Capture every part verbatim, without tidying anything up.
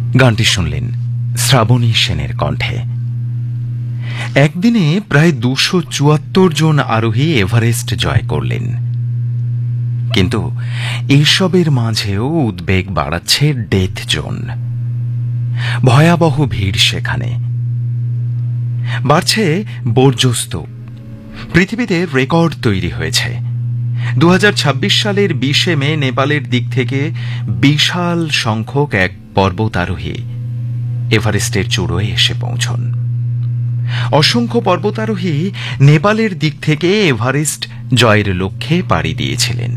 গানটি শুনলেন শ্রাবণী সেনের কণ্ঠে। একদিনে প্রায় দুশো চুয়াত্তর জন আরোহী এভারেস্ট জয় করলেন, কিন্তু এইসবের মাঝেও উদ্বেগ বাড়াচ্ছে ডেথ জোন। ভয়াবহ ভিড় সেখানে, বাড়ছে বর্জ্যস্তূপ। পৃথিবীতে রেকর্ড তৈরি হয়েছে। দু হাজার ছাব্বিশ সালের বিশে মে নেপালের দিক থেকে বিশাল সংখ্যক এক পর্বতারোহী এভারেস্টের চূড়োয় এসে পৌঁছন। অসংখ্য পর্বতারোহী নেপালের দিক থেকে এভারেস্ট জয়ের লক্ষ্যে পাড়ি দিয়েছিলেন।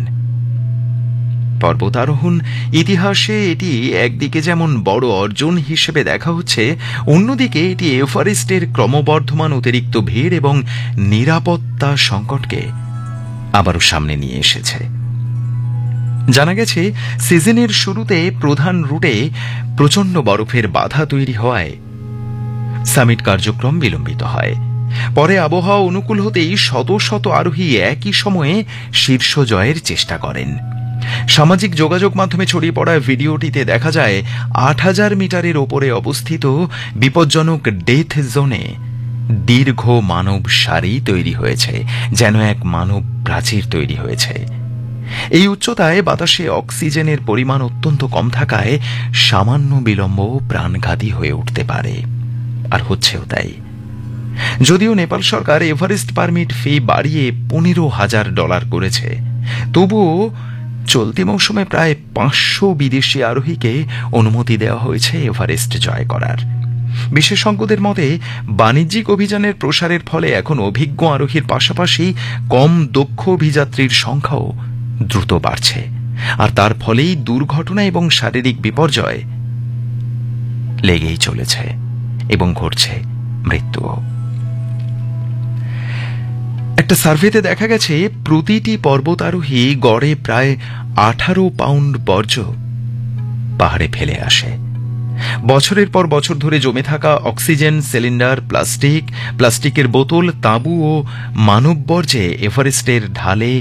পর্বতারোহণ ইতিহাসে এটি একদিকে যেমন বড় অর্জন হিসেবে দেখা হচ্ছে, অন্যদিকে এটি এভারেস্টের ক্রমবর্ধমান অতিরিক্ত ভিড় এবং নিরাপত্তা সংকটকে আবারও সামনে নিয়ে এসেছে। জানা গেছে, সিজনের শুরুতে প্রধান রুটে প্রচণ্ড বরফের বাধা তৈরি হওয়ায় সামিট কার্যক্রম বিলম্বিত হয়। পরে আবহাওয়া অনুকূল হতেই শত শত আরোহী একই সময়ে শীর্ষ জয়ের চেষ্টা করেন। সামাজিক যোগাযোগ মাধ্যমে ছড়িয়ে পড়া ভিডিওটিতে দেখা যায় আট হাজার মিটারের ওপরে অবস্থিত বিপজ্জনক ডেথ জোনে দীর্ঘ মানব সারি তৈরি হয়েছে, যেন এক মানব প্রাচীর তৈরি হয়েছে। এই উচ্চতায় বাতাসে অক্সিজেনের পরিমাণ অত্যন্ত কম থাকায় সামান্য বিলম্ব প্রাণঘাতী হয়ে উঠতে পারে, আর হচ্ছেও তাই। যদিও নেপাল সরকার এভারেস্ট পারমিট ফি বাড়িয়ে পনেরো হাজার ডলার করেছে, তবুও চলতি মৌসুমে প্রায় পাঁচশো বিদেশি আরোহীকে অনুমতি দেওয়া হয়েছে এভারেস্ট জয় করার। বিশেষজ্ঞদের মতে, বাণিজ্যিক অভিযানের প্রসারের ফলে এখন অভিজ্ঞ আরোহীর পাশাপাশি কম দক্ষ অভিযাত্রীর সংখ্যাও দ্রুত বাড়ছে, আর তার ফলেই দুর্ঘটনা এবং শারীরিক বিপর্যয় লেগেই চলেছে এবং ঘটছে মৃত্যুও। একটা সার্ভেতে দেখা গেছে, প্রতিটি পর্বতারোহী গড়ে প্রায় আঠারো পাউন্ড বর্জ্য পাহাড়ে ফেলে আসে। বছরের পর বছর ধরে জমে থাকা অক্সিজেন সিলিন্ডার, প্লাস্টিক, প্লাস্টিকের বোতল, তাঁবু ও মানব বর্জ্যে এভারেস্টের ঢালে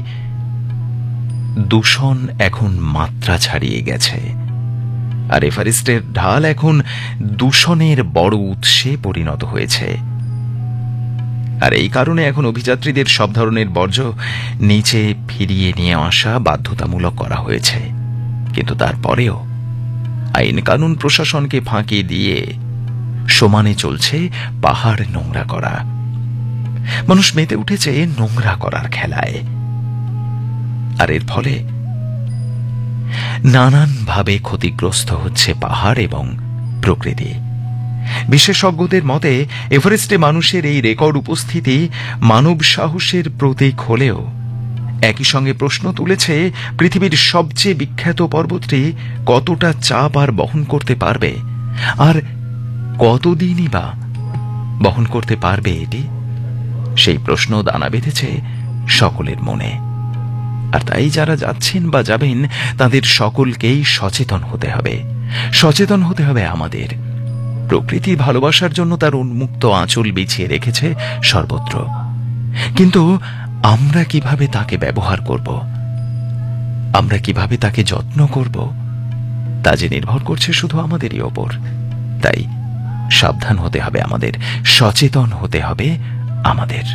দূষণ এখন মাত্রা ছাড়িয়ে গেছে, আর এভারেস্টের ঢাল এখন দূষণের বড় উৎসে পরিণত হয়েছে। আর এই কারণে এখন অভিযাত্রীদের সব ধরনের বর্জ্য নিচে ফিরিয়ে নিয়ে আসা বাধ্যতামূলক করা হয়েছে। কিন্তু তারপরেও আইন কানুন প্রশাসনকে ফাঁকি দিয়ে সমানে চলছে পাহাড় নোংরা করা। মানুষ মেতে উঠেছে নোংরা করার খেলায়, আর এর ফলে নানানভাবে ক্ষতিগ্রস্ত হচ্ছে পাহাড় এবং প্রকৃতি। বিশেষজ্ঞদের মতে, এভারেস্টে মানুষের এই রেকর্ড উপস্থিতি মানব সাহসের প্রতীক হলেও একই সঙ্গে প্রশ্ন তুলেছে, পৃথিবীর সবচেয়ে বিখ্যাত পর্বতটি কতটা চাপ আর বহন করতে পারবে, আর কতদিনই বা বহন করতে পারবে এটি? সেই প্রশ্ন দানা বেঁধেছে সকলের মনে। আর তাই যারা যাচ্ছেন বা যাবেন, তাদের সকলকেই সচেতন হতে হবে। সচেতন হতে হবে আমাদের। প্রকৃতি ভালোবাসার জন্য তার উন্মুক্ত আঁচল বিছিয়ে রেখেছে সর্বত্র, কিন্তু আমরা কিভাবে তাকে ব্যবহার করব, আমরা কিভাবে তাকে যত্ন করব, তা যে নির্ভর করছে শুধু আমাদেরই ওপর। তাই সাবধান হতে হবে আমাদের, সচেতন হতে হবে আমাদের।